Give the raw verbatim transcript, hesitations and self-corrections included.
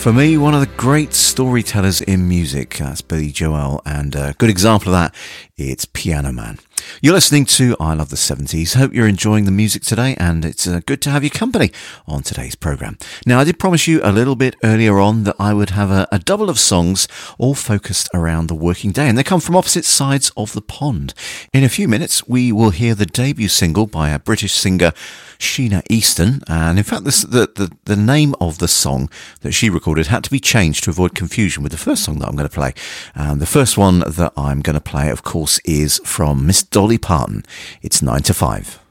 For me, one of the great storytellers in music. That's Billy Joel, and a good example of that, it's Piano Man. You're listening to I Love the seventies. Hope you're enjoying the music today, and it's uh, good to have your company on today's programme. Now, I did promise you a little bit earlier on that I would have a, a double of songs all focused around the working day, and they come from opposite sides of the pond. In a few minutes, we will hear the debut single by a British singer, Sheena Easton, and in fact, this, the, the, the name of the song that she recorded had to be changed to avoid confusion with the first song that I'm going to play. Um, the first one that I'm going to play, of course, is from Miss Dolly Parton. It's nine to five.